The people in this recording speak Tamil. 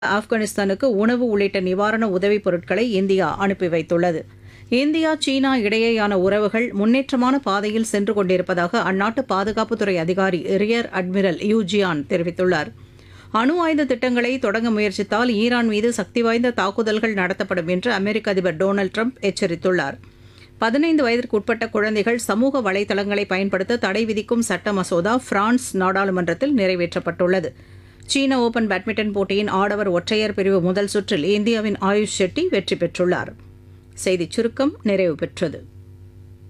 ஆப்கானிஸ்தானுக்கு உணவு உள்ளிட்ட நிவாரண உதவிப் பொருட்களை இந்தியா அனுப்பி வைத்துள்ளது. இந்தியா சீனா இடையேயான உறவுகள் முன்னேற்றமான பாதையில் சென்று கொண்டிருப்பதாக அந்நாட்டு பாதுகாப்புத்துறை அதிகாரி ரியர் அட்மிரல் யூ ஜியான் தெரிவித்துள்ளார். அணு ஆயுத திட்டங்களை தொடங்க முயற்சித்தால் ஈரான் மீது சக்தி வாய்ந்த தாக்குதல்கள் நடத்தப்படும் என்று அமெரிக்க அதிபர் டொனால்டு ட்ரம்ப் எச்சரித்துள்ளார். 15 வயதிற்கு உட்பட்ட குழந்தைகள் சமூக வலைதளங்களை பயன்படுத்த தடை விதிக்கும் சட்ட மசோதா பிரான்ஸ் நாடாளுமன்றத்தில் நிறைவேற்றப்பட்டுள்ளது. சீன ஓபன் பேட்மிண்டன் போட்டியின் ஆடவர் ஒற்றையர் பிரிவு முதல் சுற்றில் இந்தியாவின் ஆயுஷ் ஷெட்டி வெற்றி பெற்றுள்ளார். செய்திச் சுருக்கம் நிறைவு பெற்றது.